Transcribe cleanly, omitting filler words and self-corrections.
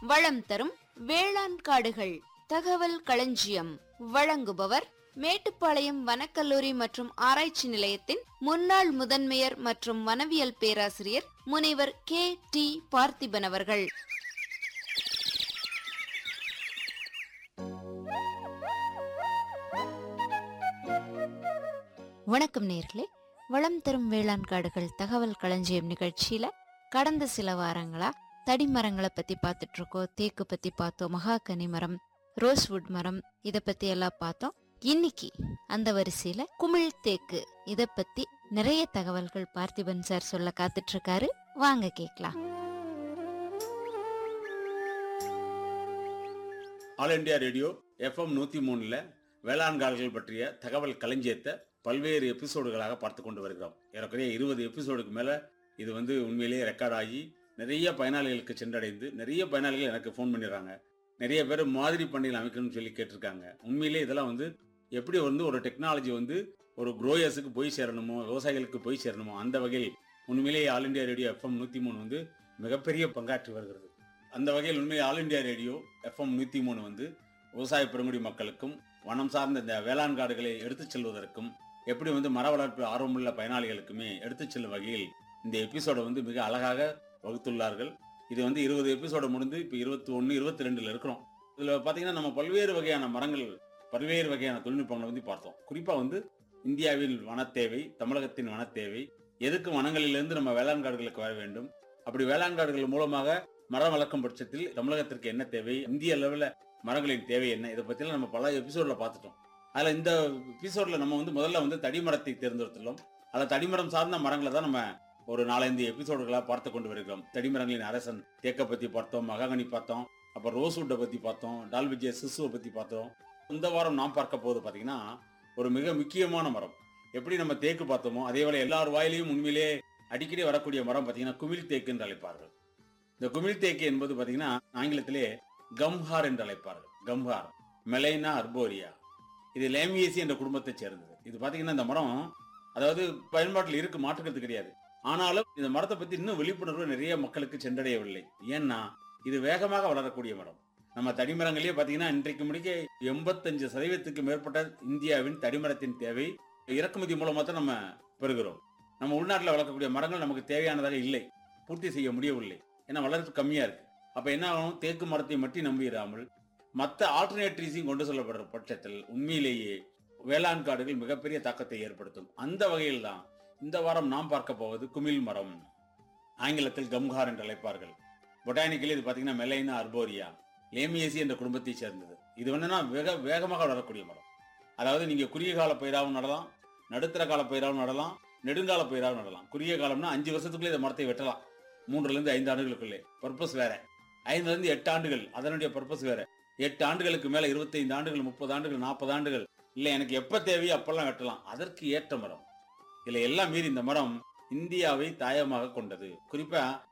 வளம் தரும் வேளாண் காடுகள் தகவல் களஞ்சியம். வழங்குபவர் மேட்டுப்பாளையம் வனக்கல்லூரி மற்றும் ஆராய்ச்சி நிலையத்தின் முன்னாள் முதன்மையர் மற்றும் வனவியல் பேராசிரியர் முனைவர் K.T. பார்த்திபன் அவர்கள். வணக்கம் நேர்களே. வளம் தரும் வேளாண் காடுகள் தகவல் களஞ்சியம் நிகழ்ச்சியில கடந்த சில வாரங்களா தடிமரங்களை பத்தி பார்த்துட்டு இருக்கோம். தேக்கு பத்தி பார்த்தோம், மகாகனி மரம், ரோஸ்வுட் மரம், இத பத்தி எல்லாம் பார்த்தோம். இன்னைக்கு அந்த வரிசையில குமிழ் தேக்கு இத பத்தி நிறைய தகவல்கள் பார்த்திபன் சார் சொல்ல காத்துட்டு இருக்காரு. வாங்க கேக்கலாம். ஆல் இண்டியா ரேடியோ FM 103 வேளாண் காடுகள் பற்றிய தகவல் களஞ்சியத்தை பல்வேறு எபிசோடுகளாக பார்த்து கொண்டு வருகிறோம். ஏறக்குறைய 20 எபிசோடுக்கு மேல இது உண்மையிலேயே ரெக்கார்ட் ஆகி நிறைய பயனாளிகளுக்கு சென்றடைந்து நிறைய பயனாளிகள் எனக்கு ஃபோன் பண்ணிடுறாங்க. நிறைய பேர் மாதிரி பண்ணையில் அமைக்கணும்னு சொல்லி கேட்டிருக்காங்க. உண்மையிலே இதெல்லாம் எப்படி ஒரு டெக்னாலஜி ஒரு குரோயர்ஸுக்கு போய் சேரணுமோ, விவசாயிகளுக்கு போய் சேரணுமோ, அந்த வகையில் உண்மையிலேயே ஆல் இண்டியா ரேடியோ FM 103 மிகப்பெரிய பங்காற்றி வருகிறது. அந்த வகையில் உண்மையிலே ஆல் இண்டியா ரேடியோ FM 103 விவசாய பெருங்குடி மக்களுக்கும் வனம் சார்ந்த இந்த வேளாண் காடுகளை எடுத்துச் செல்வதற்கும் எப்படி மர வளர்ப்பு ஆர்வமுள்ள பயனாளிகளுக்குமே எடுத்துச் செல்லும் வகையில் இந்த எபிசோடை மிக அழகாக வகுத்துள்ளார்கள். இது 20 எபிசோட முடிந்து இப்போ 21, 22 இருக்கிறோம். இதுல பாத்தீங்கன்னா நம்ம பல்வேறு வகையான மரங்கள், பல்வேறு வகையான தொழில்நுட்பங்களை பார்த்தோம். குறிப்பா இந்தியாவில் வனத்தேவை, தமிழகத்தின் வனத்தேவை, எதுக்கு வனங்களிலிருந்து நம்ம வேளாண் காடுகளுக்கு வர வேண்டும், அப்படி வேளாண் காடுகள் மூலமாக மரம் வளர்க்கும் பட்சத்தில் தமிழகத்திற்கு என்ன தேவை, இந்திய அளவில் மரங்களின் தேவை என்ன, இதை பத்திலாம் நம்ம பல எபிசோட்ல பார்த்துட்டோம். அதுல இந்த எபிசோட்ல நம்ம முதல்ல தடிமரத்தை தேர்ந்தெடுத்துள்ளோம். அதில் தடிமரம் சார்ந்த மரங்களை தான் நம்ம ஒரு 4-5 எபிசோடுகளா பார்த்து கொண்டு வருகிறோம். தடிமரங்களின் அரசன் தேக்க பத்தி பார்த்தோம், மகாகனி பார்த்தோம், அப்புறம் ரோஸ்வுட்டை பத்தி பார்த்தோம், டால்விஜியா சிசுவை பத்தி பார்த்தோம். இந்த வாரம் நாம் பார்க்க போது பாத்தீங்கன்னா ஒரு மிக முக்கியமான மரம். எப்படி நம்ம தேக்கு பார்த்தோமோ அதே வேளை எல்லார் வாயிலையும் உண்மையிலே அடிக்கடி வரக்கூடிய மரம் பாத்தீங்கன்னா குமிழ் தேக்கு என்று அழைப்பார்கள். இந்த குமிழ் தேக்கு என்பது பாத்தீங்கன்னா ஆங்கிலத்திலே கம்ஹார் என்று அழைப்பார்கள். கம்ஹார், மெலைனா அர்போரியா, இது லேமியேசி என்ற குடும்பத்தை சேர்ந்தது. இது பாத்தீங்கன்னா இந்த மரம் பயன்பாட்டில் இருக்கு, மாற்றுக்கிறது கிடையாது. ஆனாலும் இந்த மரத்தை பத்தி இன்னும் விழிப்புணர்வு நிறைய மக்களுக்கு சென்றடையவில்லை. ஏன்னா இது வேகமாக வளரக்கூடிய மரம். நம்ம தடிமரங்களே பாத்தீங்கன்னா இன்றைக்கு முடிக்க 85% மேற்பட்ட இந்தியாவின் தடிமரத்தின் தேவை இறக்குமதி மூலமா தான் நம்ம பெறுகிறோம். நம்ம உள்நாட்டில் வளர்க்கக்கூடிய மரங்கள் நமக்கு தேவையானதாக இல்லை, பூர்த்தி செய்ய முடியவில்லை. ஏன்னா வளர்ச்சி கம்மியா இருக்கு. அப்ப என்ன ஆகும், தேக்கு மரத்தை மட்டும் நம்பிடாமல் மற்ற ஆல்டர்னேட்டிவ்ஸையும் கொண்டு செல்லப்படுற பட்சத்தில் உண்மையிலேயே வேளாண் காடுகள் மிகப்பெரிய தாக்கத்தை ஏற்படுத்தும். அந்த வகையில் தான் இந்த வாரம் நாம் பார்க்க போவது குமிழ் மரம். ஆங்கிலத்தில் கம்ஹார் என்று அழைப்பார்கள். பொட்டானிக்கலி இது பாத்தீங்கன்னா மெலைனா அர்போரியா, லேமியேசி என்ற குடும்பத்தை சேர்ந்தது. இது வேகமாக வளரக்கூடிய மரம். அதாவது நீங்க குறுகிய கால பயிராகவும் நடலாம், நடுத்தர கால பயிராகவும் நடலாம், நெடுங்கால பயிராகவும் நடலாம். குறுகிய காலம்னா 5 வருஷத்துக்குள்ளே இந்த மரத்தை வெட்டலாம். 3 to 5 ஆண்டுகளுக்குள்ளே. பர்பஸ் வேற. 5 to 8 ஆண்டுகள் அதனுடைய பர்பஸ் வேற. 8 ஆண்டுகளுக்கு மேல 25 ஆண்டுகள், 30 ஆண்டுகள், 40 ஆண்டுகள் இல்ல எனக்கு எப்ப தேவையோ அப்பெல்லாம் வெட்டலாம். அதற்கு ஏற்ற மரம். இதுல எல்லாம் மீறி இந்த மரம் இந்தியாவை தாயமாக கொண்டது. குறிப்பா